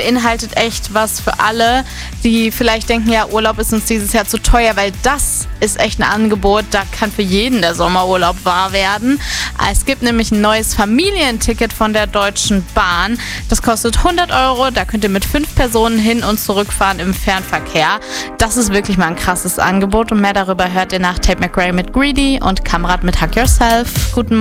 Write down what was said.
beinhaltet echt was für alle, die vielleicht denken, ja, Urlaub ist uns dieses Jahr zu teuer, weil das ist echt ein Angebot, da kann für jeden der Sommerurlaub wahr werden. Es gibt nämlich ein neues Familienticket von der Deutschen Bahn. Das kostet 100 €, da könnt ihr mit 5 Personen hin- und zurückfahren im Fernverkehr. Das ist wirklich mal ein krasses Angebot und mehr darüber hört ihr nach Tate McRae mit Greedy und Kamrat mit Hug Yourself. Guten